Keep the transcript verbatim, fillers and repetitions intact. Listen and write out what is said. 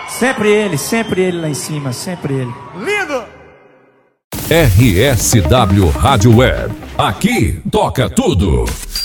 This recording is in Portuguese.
Sempre ele, sempre ele lá em cima, sempre ele. Lindo! R S W Rádio Web. Aqui toca tudo.